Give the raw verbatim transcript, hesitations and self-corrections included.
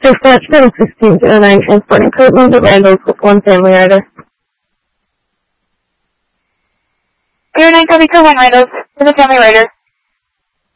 Dispatch from sixteen oh nine, transporting Kirtland to Randall's with one family rider. zero nine, copy, Kirtland, Randall's, with a family rider.